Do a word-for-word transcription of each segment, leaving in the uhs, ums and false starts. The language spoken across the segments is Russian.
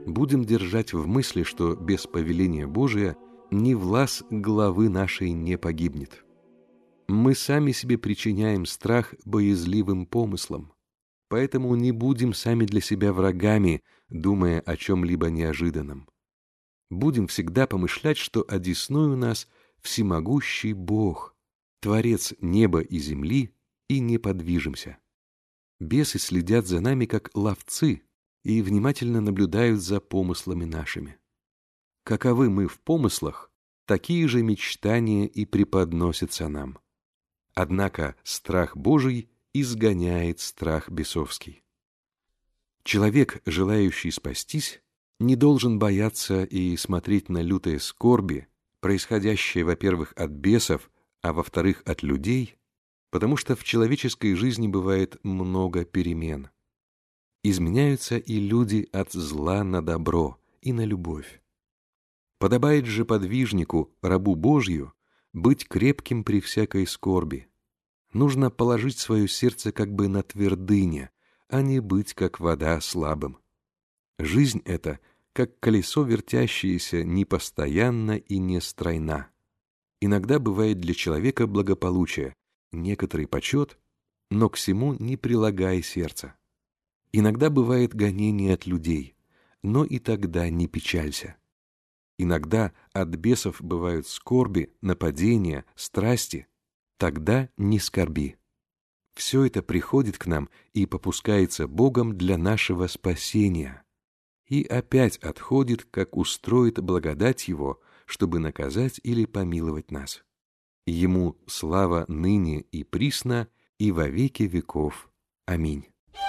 Будем держать в мысли, что без повеления Божия ни влас главы нашей не погибнет. Мы сами себе причиняем страх боязливым помыслам, поэтому не будем сами для себя врагами, думая о чем-либо неожиданном. Будем всегда помышлять, что одесную нас всемогущий Бог, Творец неба и земли, и не подвижимся. Бесы следят за нами, как ловцы, и внимательно наблюдают за помыслами нашими. Каковы мы в помыслах, такие же мечтания и преподносятся нам. Однако страх Божий изгоняет страх бесовский. Человек, желающий спастись, не должен бояться и смотреть на лютые скорби, происходящие, во-первых, от бесов, а во-вторых, от людей, потому что в человеческой жизни бывает много перемен. Изменяются и люди от зла на добро и на любовь. Подобает же подвижнику, рабу Божью, быть крепким при всякой скорби. Нужно положить свое сердце как бы на твердыне, а не быть, как вода, слабым. Жизнь эта, как колесо вертящееся, непостоянна и нестройна. Иногда бывает для человека благополучие, некоторый почет, но к сему не прилагай сердца. Иногда бывает гонение от людей, но и тогда не печалься. Иногда от бесов бывают скорби, нападения, страсти, тогда не скорби. Все это приходит к нам и попускается Богом для нашего спасения, и опять отходит, как устроит благодать Его, чтобы наказать или помиловать нас. Ему слава ныне и присно, и во веки веков. Аминь.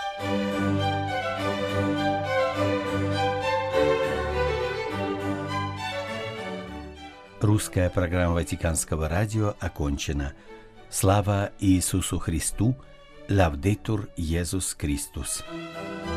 Русская программа Ватиканского радио окончена. Слава Иисусу Христу! Лавдетур Иисус Христос!